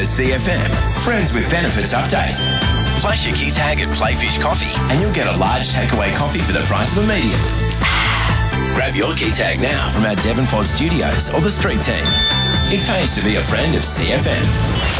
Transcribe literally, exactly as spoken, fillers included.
C F M Friends with Benefits update. Flash your key tag at Playfish Coffee and you'll get a large takeaway coffee for the price of a medium. Grab your key tag now from our Devonport studios or the street team. It pays to be a friend of C F M.